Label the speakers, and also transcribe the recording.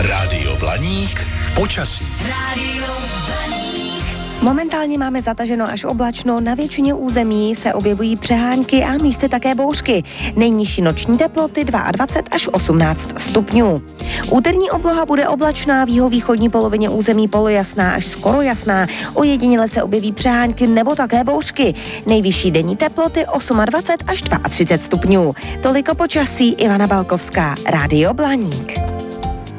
Speaker 1: Rádio Blaník, počasí.
Speaker 2: Rádio Blaník.
Speaker 3: Momentálně máme zataženo až oblačno, na většině území se objevují přehánky a místy také bouřky. Nejnižší noční teploty 22 až 18 stupňů. Úterní obloha bude oblačná, v jihovýchodní polovině území polojasná až skoro jasná. Ojediněle se objeví přehánky nebo také bouřky. Nejvyšší denní teploty 28 až 32 stupňů. Toliko počasí, Ivana Balkovská, Rádio Blaník.